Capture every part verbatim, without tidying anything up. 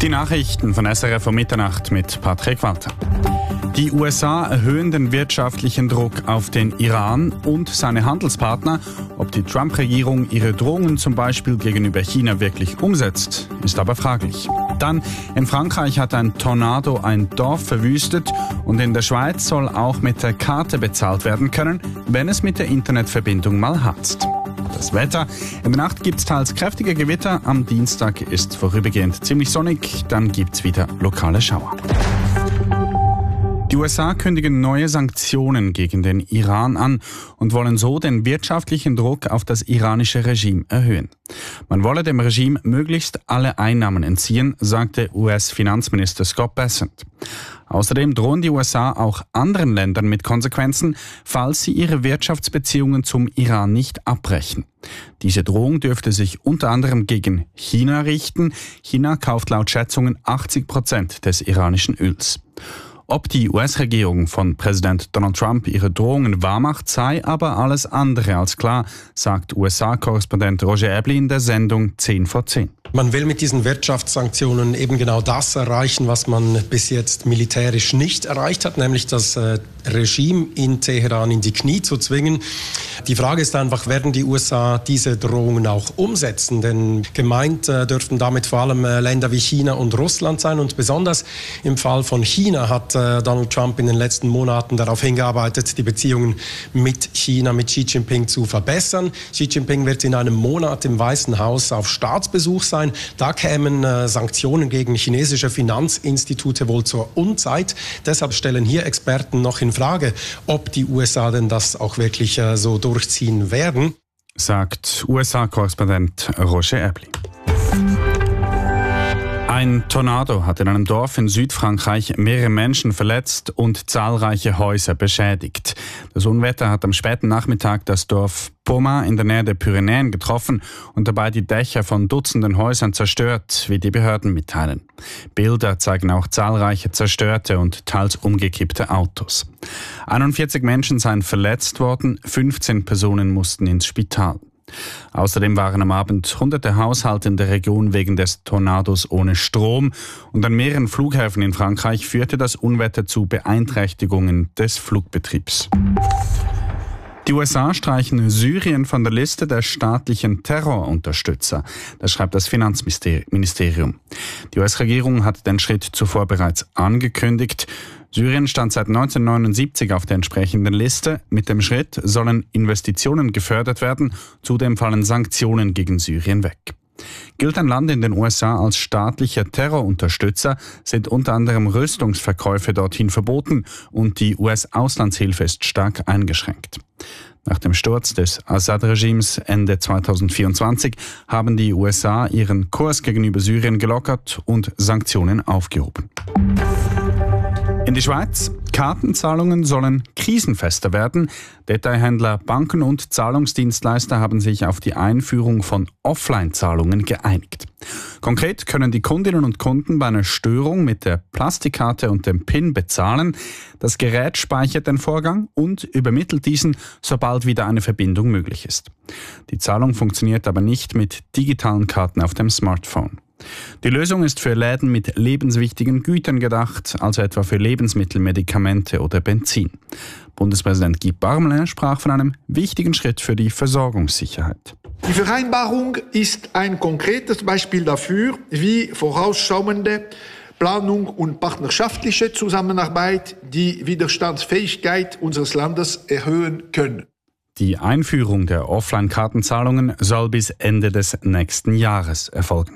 Die Nachrichten von S R F um Mitternacht mit Patrick Walter. Die U S A erhöhen den wirtschaftlichen Druck auf den Iran und seine Handelspartner. Ob die Trump-Regierung ihre Drohungen zum Beispiel gegenüber China wirklich umsetzt, ist aber fraglich. Dann, in Frankreich hat ein Tornado ein Dorf verwüstet und in der Schweiz soll auch mit der Karte bezahlt werden können, wenn es mit der Internetverbindung mal hatzt. Das Wetter. In der Nacht gibt es teils kräftige Gewitter. Am Dienstag ist vorübergehend ziemlich sonnig. Dann gibt es wieder lokale Schauer. Die U S A kündigen neue Sanktionen gegen den Iran an und wollen so den wirtschaftlichen Druck auf das iranische Regime erhöhen. Man wolle dem Regime möglichst alle Einnahmen entziehen, sagte U S-Finanzminister Scott Bessent. Außerdem drohen die U S A auch anderen Ländern mit Konsequenzen, falls sie ihre Wirtschaftsbeziehungen zum Iran nicht abbrechen. Diese Drohung dürfte sich unter anderem gegen China richten. China kauft laut Schätzungen achtzig Prozent des iranischen Öls. Ob die U S-Regierung von Präsident Donald Trump ihre Drohungen wahrmacht, sei aber alles andere als klar, sagt U S A-Korrespondent Roger Ebli in der Sendung zehn vor zehn. Man will mit diesen Wirtschaftssanktionen eben genau das erreichen, was man bis jetzt militärisch nicht erreicht hat, nämlich das äh, Regime in Teheran in die Knie zu zwingen. Die Frage ist einfach, werden die U S A diese Drohungen auch umsetzen? Denn gemeint äh, dürften damit vor allem äh, Länder wie China und Russland sein. Und besonders im Fall von China hat äh, Donald Trump in den letzten Monaten darauf hingearbeitet, die Beziehungen mit China, mit Xi Jinping zu verbessern. Xi Jinping wird in einem Monat im Weißen Haus auf Staatsbesuch sein. Da kämen äh, Sanktionen gegen chinesische Finanzinstitute wohl zur Unzeit. Deshalb stellen hier Experten noch in Frage, ob die U S A denn das auch wirklich äh, so durchziehen werden, sagt U S A-Korrespondent Roger Ebli. Ein Tornado hat in einem Dorf in Südfrankreich mehrere Menschen verletzt und zahlreiche Häuser beschädigt. Das Unwetter hat am späten Nachmittag das Dorf Pomain in der Nähe der Pyrenäen getroffen und dabei die Dächer von Dutzenden Häusern zerstört, wie die Behörden mitteilen. Bilder zeigen auch zahlreiche zerstörte und teils umgekippte Autos. einundvierzig Menschen seien verletzt worden, fünfzehn Personen mussten ins Spital. Außerdem waren am Abend hunderte Haushalte in der Region wegen des Tornados ohne Strom und an mehreren Flughäfen in Frankreich führte das Unwetter zu Beeinträchtigungen des Flugbetriebs. Die U S A streichen Syrien von der Liste der staatlichen Terrorunterstützer. Das schreibt das Finanzministerium. Die U S-Regierung hat den Schritt zuvor bereits angekündigt. Syrien stand seit neunzehnhundertneunundsiebzig auf der entsprechenden Liste. Mit dem Schritt sollen Investitionen gefördert werden. Zudem fallen Sanktionen gegen Syrien weg. Gilt ein Land in den U S A als staatlicher Terrorunterstützer, sind unter anderem Rüstungsverkäufe dorthin verboten und die U S-Auslandshilfe ist stark eingeschränkt. Nach dem Sturz des Assad-Regimes Ende zweitausendvierundzwanzig haben die U S A ihren Kurs gegenüber Syrien gelockert und Sanktionen aufgehoben. In die Schweiz. Kartenzahlungen sollen krisenfester werden. Detailhändler, Banken und Zahlungsdienstleister haben sich auf die Einführung von Offline-Zahlungen geeinigt. Konkret können die Kundinnen und Kunden bei einer Störung mit der Plastikkarte und dem PIN bezahlen. Das Gerät speichert den Vorgang und übermittelt diesen, sobald wieder eine Verbindung möglich ist. Die Zahlung funktioniert aber nicht mit digitalen Karten auf dem Smartphone. Die Lösung ist für Läden mit lebenswichtigen Gütern gedacht, also etwa für Lebensmittel, Medikamente oder Benzin. Bundespräsident Guy Parmelin sprach von einem wichtigen Schritt für die Versorgungssicherheit. Die Vereinbarung ist ein konkretes Beispiel dafür, wie vorausschauende Planung und partnerschaftliche Zusammenarbeit die Widerstandsfähigkeit unseres Landes erhöhen können. Die Einführung der Offline-Kartenzahlungen soll bis Ende des nächsten Jahres erfolgen.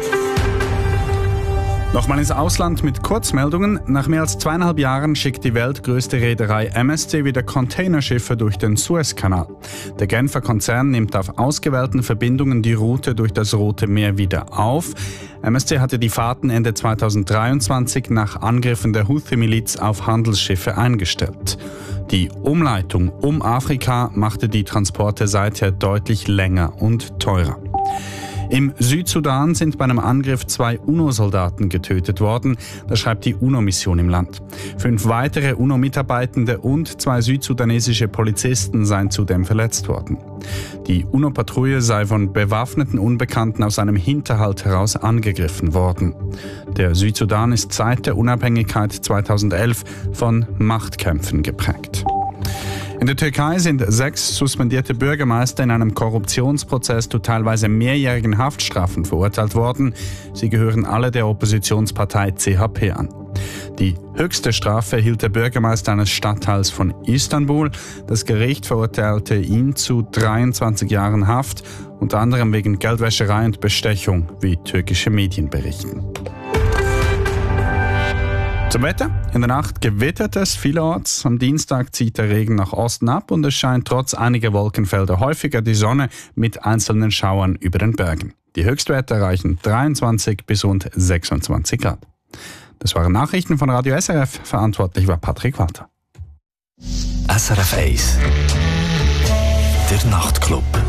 Nochmal ins Ausland mit Kurzmeldungen. Nach mehr als zweieinhalb Jahren schickt die weltgrößte Reederei M S C wieder Containerschiffe durch den Suezkanal. Der Genfer Konzern nimmt auf ausgewählten Verbindungen die Route durch das Rote Meer wieder auf. M S C hatte die Fahrten Ende zweitausenddreiundzwanzig nach Angriffen der Houthi-Miliz auf Handelsschiffe eingestellt. Die Umleitung um Afrika machte die Transporte seither deutlich länger und teurer. Im Südsudan sind bei einem Angriff zwei UNO-Soldaten getötet worden, das schreibt die UNO-Mission im Land. Fünf weitere UNO-Mitarbeitende und zwei südsudanesische Polizisten seien zudem verletzt worden. Die UNO-Patrouille sei von bewaffneten Unbekannten aus einem Hinterhalt heraus angegriffen worden. Der Südsudan ist seit der Unabhängigkeit zweitausendelf von Machtkämpfen geprägt. In der Türkei sind sechs suspendierte Bürgermeister in einem Korruptionsprozess zu teilweise mehrjährigen Haftstrafen verurteilt worden. Sie gehören alle der Oppositionspartei C H P an. Die höchste Strafe erhielt der Bürgermeister eines Stadtteils von Istanbul. Das Gericht verurteilte ihn zu dreiundzwanzig Jahren Haft, unter anderem wegen Geldwäscherei und Bestechung, wie türkische Medien berichten. Zum Wetter. In der Nacht gewittert es vielerorts. Am Dienstag zieht der Regen nach Osten ab und es scheint trotz einiger Wolkenfelder häufiger die Sonne mit einzelnen Schauern über den Bergen. Die Höchstwerte erreichen dreiundzwanzig bis rund sechsundzwanzig Grad. Das waren Nachrichten von Radio S R F. Verantwortlich war Patrick Walter. S R F eins. Der Nachtclub.